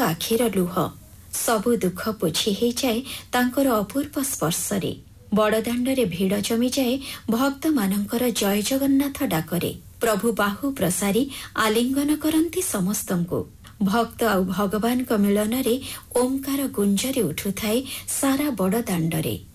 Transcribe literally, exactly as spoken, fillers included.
आखिर लुह सबु दुख पोछि हे जाए तांकर अपूर्व स्पर्शरे। बड़दाण्डरे भिड़ जमी जाए भक्त मानकर जय जगन्नाथ डाकरे। प्रभु बाहु प्रसारी आलिंगन करंती समस्तंको। भक्त आउ भगवान मिलन रे ओंकार गुंजरी उठुथाए सारा बड़दाण्डरे।